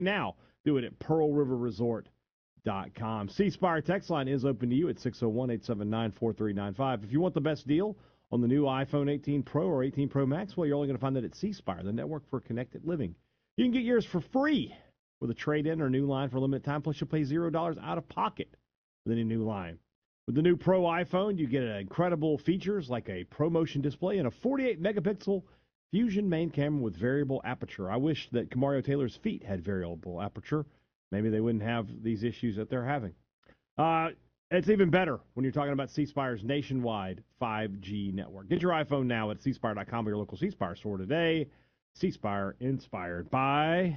now. Do it at PearlRiverResort.com. C-Spire text line is open to you at 601-879-4395. If you want the best deal on the new iPhone 18 Pro or 18 Pro Max, well, you're only going to find that at C-Spire, the network for connected living. You can get yours for free with a trade-in or new line for a limited time, plus you'll pay $0 out of pocket with any new line. With the new Pro iPhone, you get incredible features like a ProMotion display and a 48-megapixel Fusion main camera with variable aperture. I wish that Kamario Taylor's feet had variable aperture. Maybe they wouldn't have these issues that they're having. It's even better when you're talking about C-Spire's nationwide 5G network. Get your iPhone now at cspire.com or your local C-Spire store today. C-Spire, inspired by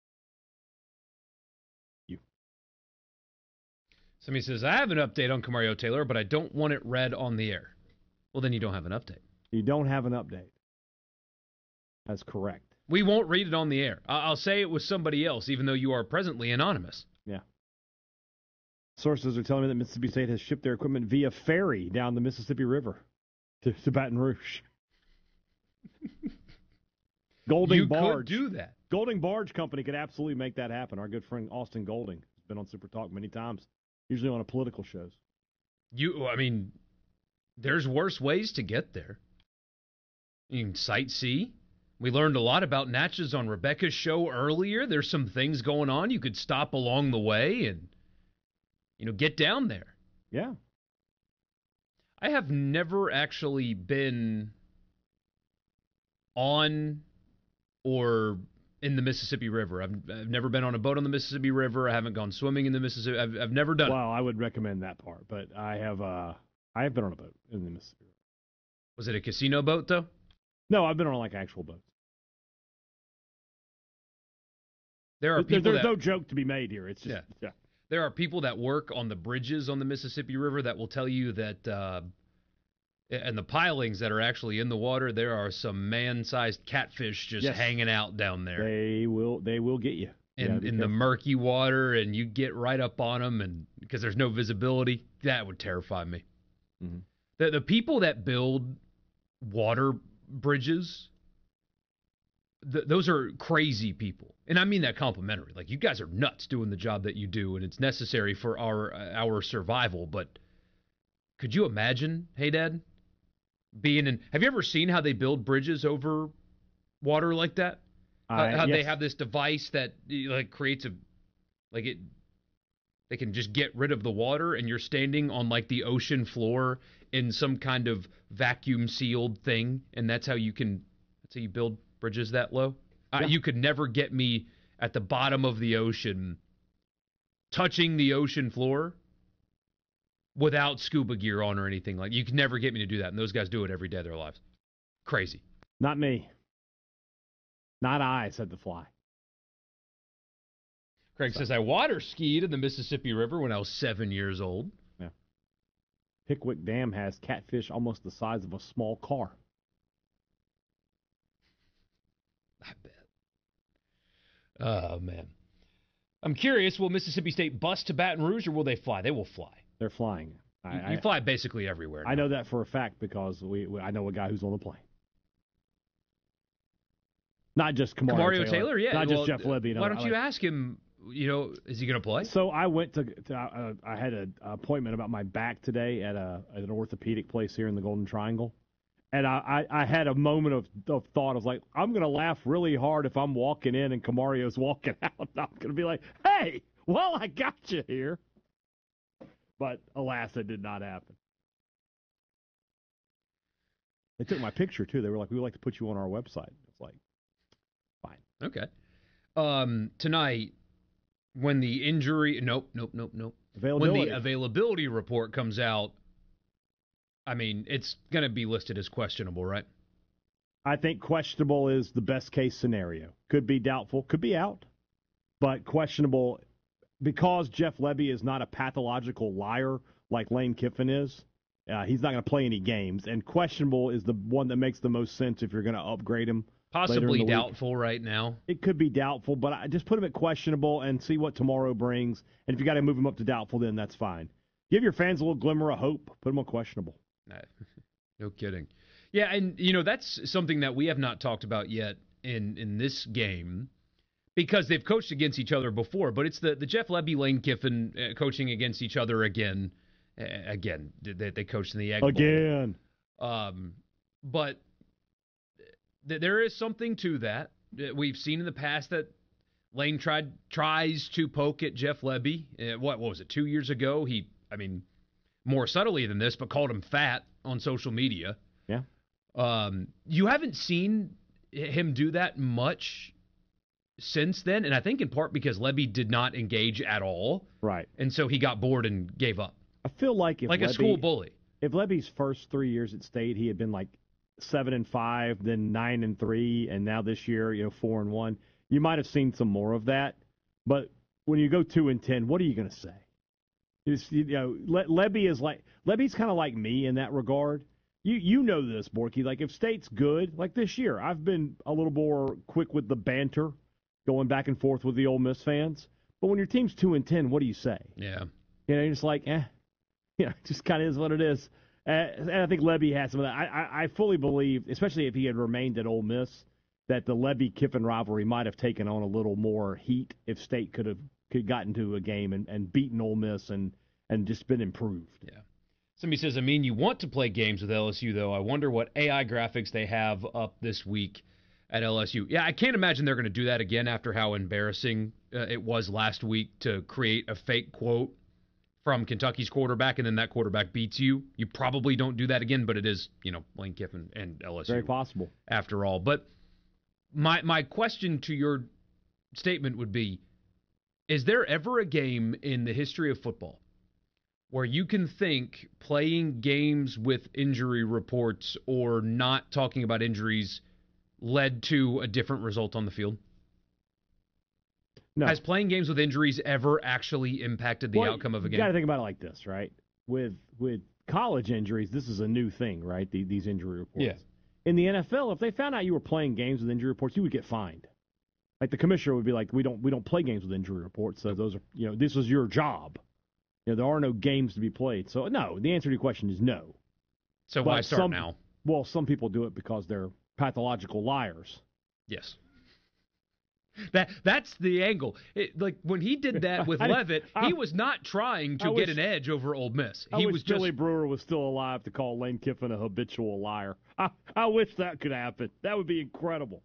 you. Somebody says, I have an update on Kamario Taylor, but I don't want it read on the air. Well, then you don't have an update. You don't have an update. That's correct. We won't read it on the air. I'll say it was somebody else, even though you are presently anonymous. Yeah. Sources are telling me that Mississippi State has shipped their equipment via ferry down the Mississippi River to Baton Rouge. Golding Barge. You could do that. Golding Barge Company could absolutely make that happen. Our good friend Austin Golding has been on Super Talk many times, usually on political shows. There's worse ways to get there. You can sightsee. We learned a lot about Natchez on Rebecca's show earlier. There's some things going on. You could stop along the way and, get down there. Yeah. I have never actually been on or in the Mississippi River. I've never been on a boat on the Mississippi River. I haven't gone swimming in the Mississippi. I've never done it. Well, I would recommend that part, but I have been on a boat in the Mississippi River. Was it a casino boat, though? No, I've been on, actual boats. There's no joke to be made here. It's just, yeah. There are people that work on the bridges on the Mississippi River that will tell you that, and the pilings that are actually in the water, there are some man-sized catfish just hanging out down there. They will get you. In the murky water, and you get right up on them, and because there's no visibility, that would terrify me. Mm-hmm. The people that build water bridges, those are crazy people. And I mean that complimentary. You guys are nuts doing the job that you do, and it's necessary for our survival. But could you imagine, hey, Dad, being in... Have you ever seen how they build bridges over water like that? How they have this device that creates they can just get rid of the water, and you're standing on the ocean floor in some kind of vacuum sealed thing, and that's how you build bridges that low. Yeah. You could never get me at the bottom of the ocean, touching the ocean floor without scuba gear on or anything. You could never get me to do that, and those guys do it every day of their lives. Crazy. Not me. Not I, said the fly. Craig says, I water skied in the Mississippi River when I was 7 years old. Yeah. Pickwick Dam has catfish almost the size of a small car. I bet. Oh, man. I'm curious, will Mississippi State bus to Baton Rouge, or will they fly? They will fly. They're flying. You fly basically everywhere now. I know that for a fact because I know a guy who's on the plane. Not just Kamario Taylor, yeah. Not just Jeff Lebby. Why don't you ask him, is he going to play? So I went I had an appointment about my back today at an orthopedic place here in the Golden Triangle. And I had a moment of thought. I was like, I'm going to laugh really hard if I'm walking in and Kamario's walking out. I'm going to be like, hey, well, I got you here. But alas, it did not happen. They took my picture, too. They were like, we would like to put you on our website. It's like, fine. Okay. Tonight, when the injury... Nope. When the availability report comes out, it's going to be listed as questionable, right? I think questionable is the best case scenario. Could be doubtful, could be out. But questionable, because Jeff Lebby is not a pathological liar like Lane Kiffin is, he's not going to play any games. And questionable is the one that makes the most sense if you're going to upgrade him. Possibly doubtful right now. It could be doubtful, but I just put him at questionable and see what tomorrow brings. And if you got to move him up to doubtful, then that's fine. Give your fans a little glimmer of hope. Put him on questionable. No kidding. Yeah, and, that's something that we have not talked about yet in this game. because they've coached against each other before, but it's the Jeff Lebby, Lane Kiffin coaching against each other again. Again, they coached in the Egg Bowl. Again. But there is something to that. We've seen in the past that Lane tries to poke at Jeff Lebby. What was it, 2 years ago? More subtly than this, but called him fat on social media. Yeah. You haven't seen him do that much since then, and I think in part because Lebby did not engage at all. Right. And so he got bored and gave up. I feel like if a school bully. If Lebby's first 3 years at State, he had been like 7-5, then 9-3, and now this year, 4-1. You might have seen some more of that, but when you go 2-10, what are you going to say? Lebby's kind of like me in that regard. You know this, Borky. Like if State's good, like this year, I've been a little more quick with the banter, going back and forth with the Ole Miss fans. But when your team's 2-10, what do you say? Yeah, you're just like, it just kind of is what it is. And I think Lebby has some of that. I fully believe, especially if he had remained at Ole Miss, that the Lebby-Kiffin rivalry might have taken on a little more heat if State could gotten to a game and beaten Ole Miss and just been improved. Yeah. Somebody says, you want to play games with LSU, though. I wonder what AI graphics they have up this week at LSU. Yeah, I can't imagine they're going to do that again after how embarrassing it was last week to create a fake quote from Kentucky's quarterback, and then that quarterback beats you. You probably don't do that again, but it is, Lane Kiffin and LSU. Very possible. After all. But my question to your statement would be, is there ever a game in the history of football where you can think playing games with injury reports or not talking about injuries led to a different result on the field? No. Has playing games with injuries ever actually impacted the outcome of a game? You got to think about it like this, right? With college injuries, this is a new thing, right? These injury reports. Yeah. In the NFL, if they found out you were playing games with injury reports, you would get fined. Like the commissioner would be like, we don't play games with injury reports, so those are this is your job. There are no games to be played. So no, the answer to your question is no. So why start now? Well, some people do it because they're pathological liars. Yes. That's the angle. Like when he did that with Leavitt, he was not trying to get an edge over Ole Miss. I wish Billy Brewer was still alive to call Lane Kiffin a habitual liar. I wish that could happen. That would be incredible.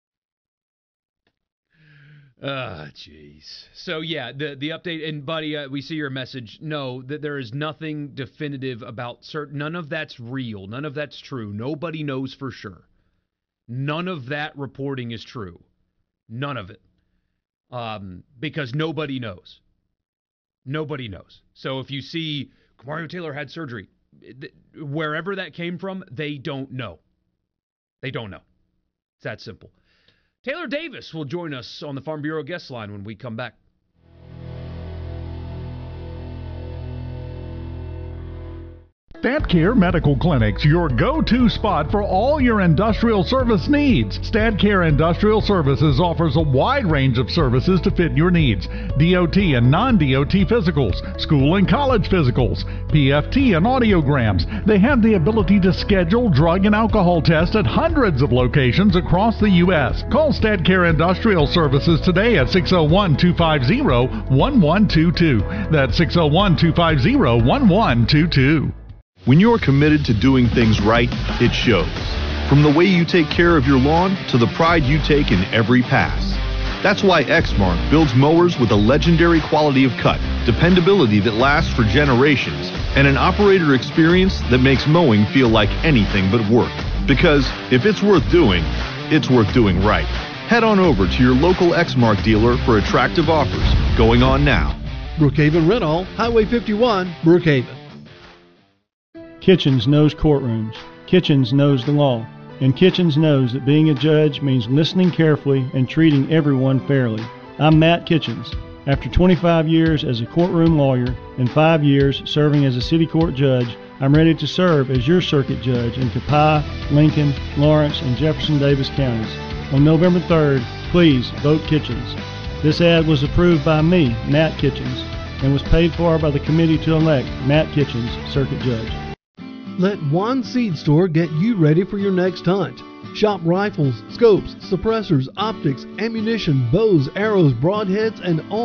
Jeez. So yeah, the update, and buddy, we see your message. No, that there is nothing definitive about certain. None of that's real. None of that's true. Nobody knows for sure. None of that reporting is true. None of it. Because nobody knows. Nobody knows. So if you see Mario Taylor had surgery, wherever that came from, they don't know. They don't know. It's that simple. Taylor Davis will join us on the Farm Bureau guest line when we come back. StatCare Medical Clinics, your go-to spot for all your industrial service needs. StatCare Industrial Services offers a wide range of services to fit your needs. DOT and non-DOT physicals, school and college physicals, PFT and audiograms. They have the ability to schedule drug and alcohol tests at hundreds of locations across the U.S. Call StatCare Industrial Services today at 601-250-1122. That's 601-250-1122. When you're committed to doing things right, it shows. From the way you take care of your lawn to the pride you take in every pass. That's why Exmark builds mowers with a legendary quality of cut, dependability that lasts for generations, and an operator experience that makes mowing feel like anything but work. Because if it's worth doing, it's worth doing right. Head on over to your local Exmark dealer for attractive offers going on now. Brookhaven Rental, Highway 51, Brookhaven. Kitchens knows courtrooms. Kitchens knows the law. And Kitchens knows that being a judge means listening carefully and treating everyone fairly. I'm Matt Kitchens. After 25 years as a courtroom lawyer and 5 years serving as a city court judge, I'm ready to serve as your circuit judge in Copiah, Lincoln, Lawrence, and Jefferson Davis counties. On November 3rd, please vote Kitchens. This ad was approved by me, Matt Kitchens, and was paid for by the committee to elect Matt Kitchens, circuit judge. Let Juan Seed Store get you ready for your next hunt. Shop rifles, scopes, suppressors, optics, ammunition, bows, arrows, broadheads, and all